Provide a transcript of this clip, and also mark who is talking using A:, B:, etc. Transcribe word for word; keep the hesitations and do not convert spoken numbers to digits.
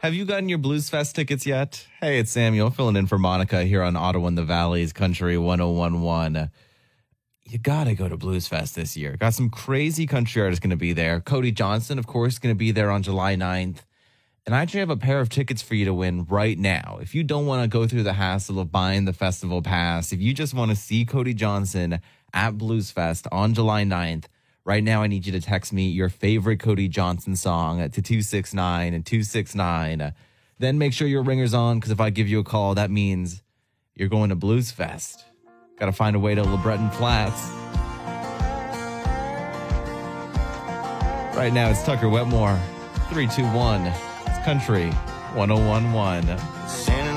A: Have you gotten your Blues Fest tickets yet? Hey, it's Samuel filling in for Monica here on Ottawa in the Valley's Country one oh one one. You gotta go to Blues Fest this year. Got some crazy country artists going to be there. Cody Johnson, of course, going to be there on July ninth. And I actually have a pair of tickets for you to win right now. If you don't want to go through the hassle of buying the festival pass, if you just want to see Cody Johnson at Blues Fest on July ninth, right now I need you to text me your favorite Cody Johnson song to two six nine and two six nine. Then make sure your ringer's on, because if I give you a call, that means you're going to Blues Fest. Got to find a way to LeBreton Flats. Right now it's Tucker Wetmore. three two one. Country one oh one one.